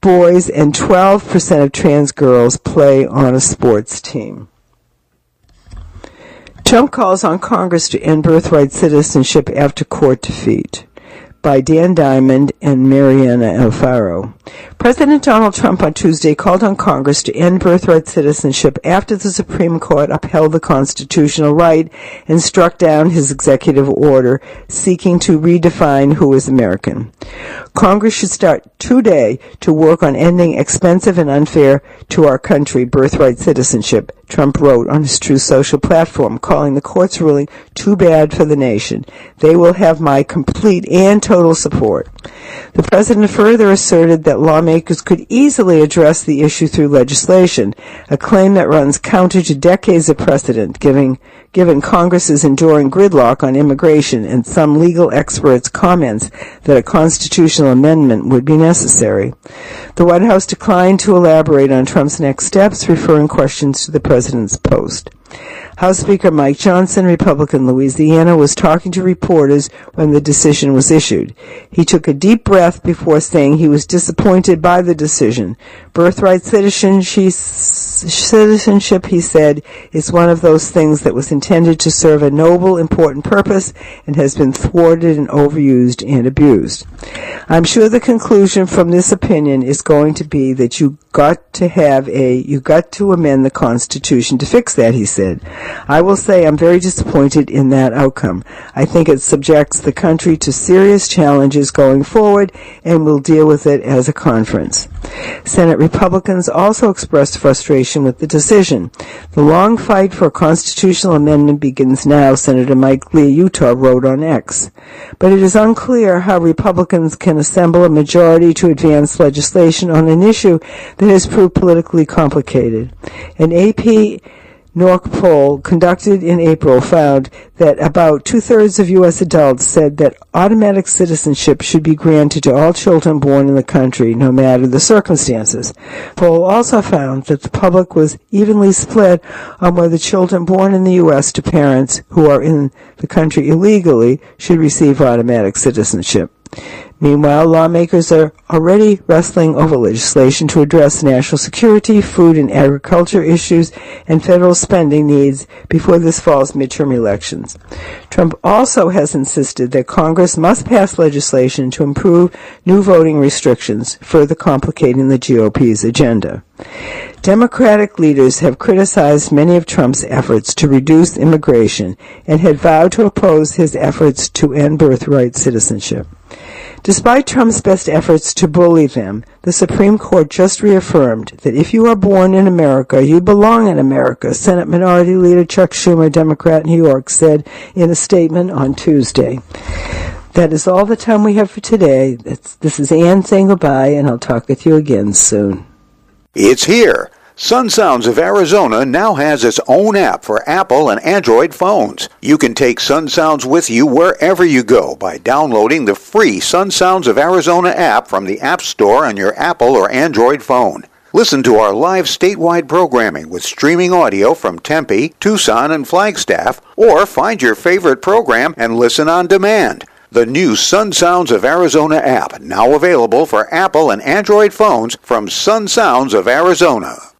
boys and 12% of trans girls play on a sports team. Trump calls on Congress to end birthright citizenship after court defeat, by Dan Diamond and Mariana Alfaro. President Donald Trump on Tuesday called on Congress to end birthright citizenship after the Supreme Court upheld the constitutional right and struck down his executive order seeking to redefine who is American. Congress should start today to work on ending expensive and unfair to our country birthright citizenship, Trump wrote on his Truth Social platform, calling the court's ruling too bad for the nation. They will have my complete and total support. The president further asserted that lawmakers could easily address the issue through legislation, a claim that runs counter to decades of precedent, given Congress's enduring gridlock on immigration and some legal experts' comments that a constitutional amendment would be necessary. The White House declined to elaborate on Trump's next steps, referring questions to the president's post. House Speaker Mike Johnson, Republican Louisiana, was talking to reporters when the decision was issued. He took a deep breath before saying he was disappointed by the decision. Birthright citizenship, he said, is one of those things that was intended to serve a noble, important purpose and has been thwarted and overused and abused. I'm sure the conclusion from this opinion is going to be that you got to amend the Constitution to fix that, he said. I will say I'm very disappointed in that outcome. I think it subjects the country to serious challenges going forward, and we'll deal with it as a conference. Senate Republicans also expressed frustration with the decision. The long fight for a constitutional amendment begins now, Senator Mike Lee, Utah, wrote on X. But it is unclear how Republicans can assemble a majority to advance legislation on an issue that has proved politically complicated. An AP NORC poll conducted in April found that about two-thirds of U.S. adults said that automatic citizenship should be granted to all children born in the country, no matter the circumstances. The poll also found that the public was evenly split on whether children born in the U.S. to parents who are in the country illegally should receive automatic citizenship. Meanwhile, lawmakers are already wrestling over legislation to address national security, food and agriculture issues, and federal spending needs before this fall's midterm elections. Trump also has insisted that Congress must pass legislation to improve new voting restrictions, further complicating the GOP's agenda. Democratic leaders have criticized many of Trump's efforts to reduce immigration and had vowed to oppose his efforts to end birthright citizenship. Despite Trump's best efforts to bully them, the Supreme Court just reaffirmed that if you are born in America, you belong in America, Senate Minority Leader Chuck Schumer, Democrat, New York, said in a statement on Tuesday. That is all the time we have for today. This is Ann saying goodbye, and I'll talk with you again soon. It's here. Sun Sounds of Arizona now has its own app for Apple and Android phones. You can take Sun Sounds with you wherever you go by downloading the free Sun Sounds of Arizona app from the App Store on your Apple or Android phone. Listen to our live statewide programming with streaming audio from Tempe, Tucson, and Flagstaff, or find your favorite program and listen on demand. The new Sun Sounds of Arizona app, now available for Apple and Android phones from Sun Sounds of Arizona.